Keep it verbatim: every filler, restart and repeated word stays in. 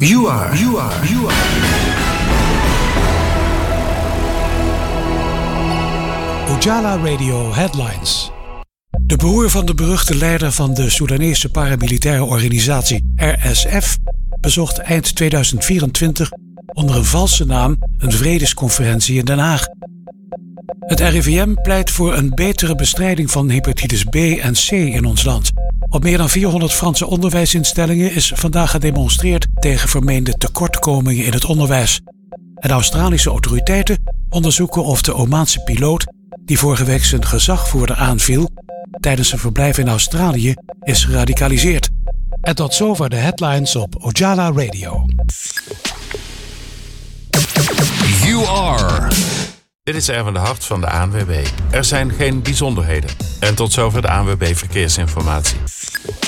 You are, you are, you are. Ojala Radio Headlines. De broer van de beruchte leider van de Soedanese paramilitaire organisatie R S F bezocht eind tweeduizend vierentwintig onder een valse naam een vredesconferentie in Den Haag. Het R I V M pleit voor een betere bestrijding van hepatitis B en C in ons land. Op meer dan vierhonderd Franse onderwijsinstellingen is vandaag gedemonstreerd tegen vermeende tekortkomingen in het onderwijs. En de Australische autoriteiten onderzoeken of de Omaanse piloot, die vorige week zijn gezagvoerder aanviel, tijdens een verblijf in Australië is geradicaliseerd. En tot zover de headlines op Ojala Radio. You are. Dit is Erwin de Hart van de A N W B. Er zijn geen bijzonderheden. En tot zover de A N W B Verkeersinformatie.